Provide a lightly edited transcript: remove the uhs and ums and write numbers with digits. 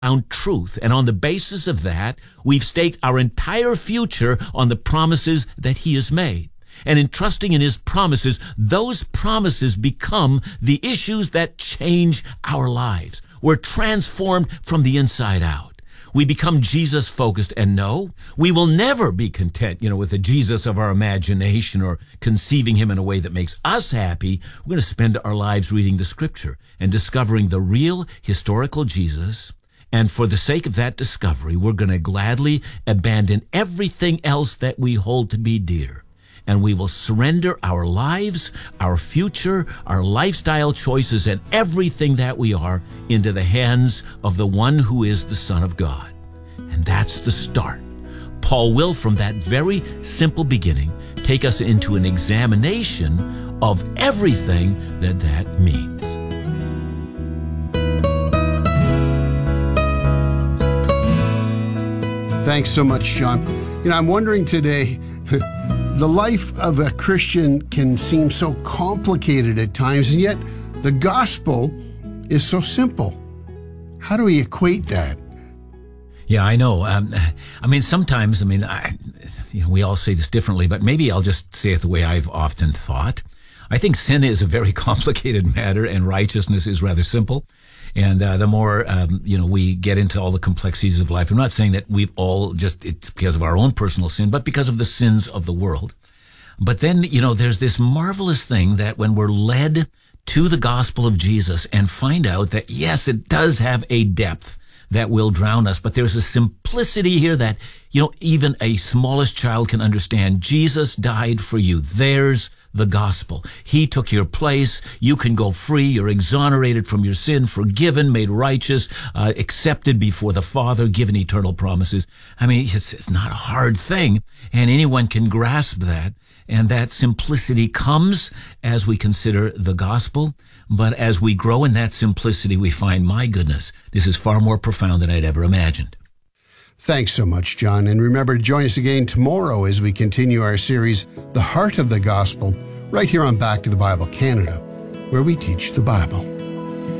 found truth. And on the basis of that, we've staked our entire future on the promises that he has made. And in trusting in his promises, those promises become the issues that change our lives. We're transformed from the inside out. We become Jesus-focused, and no, we will never be content, with the Jesus of our imagination or conceiving him in a way that makes us happy. We're going to spend our lives reading the Scripture and discovering the real historical Jesus. And for the sake of that discovery, we're going to gladly abandon everything else that we hold to be dear. And we will surrender our lives, our future, our lifestyle choices, and everything that we are into the hands of the one who is the Son of God. And that's the start. Paul will, from that very simple beginning, take us into an examination of everything that means. Thanks so much, John. I'm wondering today, the life of a Christian can seem so complicated at times, and yet the gospel is so simple. How do we equate that? Yeah, I know. Sometimes, we all say this differently, but maybe I'll just say it the way I've often thought. I think sin is a very complicated matter, and righteousness is rather simple. And the more, we get into all the complexities of life, I'm not saying that we've all it's because of our own personal sin, but because of the sins of the world. But then, there's this marvelous thing that when we're led to the gospel of Jesus and find out that, yes, it does have a depth that will drown us, but there's a simplicity here that, even a smallest child can understand. Jesus died for you. There's the gospel. He took your place. You can go free. You're exonerated from your sin, forgiven, made righteous, accepted before the Father, given eternal promises. It's not a hard thing, and anyone can grasp that. And that simplicity comes as we consider the gospel. But as we grow in that simplicity, we find, my goodness, this is far more profound than I'd ever imagined. Thanks so much, John. And remember to join us again tomorrow as we continue our series, The Heart of the Gospel, right here on Back to the Bible Canada, where we teach the Bible.